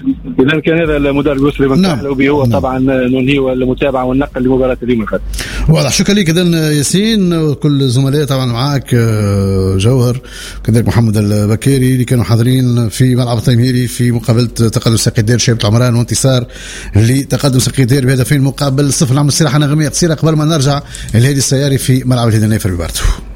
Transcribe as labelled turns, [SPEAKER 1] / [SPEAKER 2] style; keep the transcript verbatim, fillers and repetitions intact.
[SPEAKER 1] اذا كان هذا المدرب يسري من نعم. به هو نعم. طبعا ننهي المتابعه والنقل لمباراه اليوم الغد.
[SPEAKER 2] واضح. شكرا لك اذا ياسين وكل زملاء طبعا معك جوهر كذلك محمد البكيري اللي كانوا حاضرين في ملعب التيميري في مقابله تقدم سقيدير شيبة العمران وانتصار لتقدم سقيدير بهدفين مقابل صفر. نعمل استراحه نغميه قصيره قبل ما نرجع لهذه السيارة في ملعب الهدنيه في البارتو.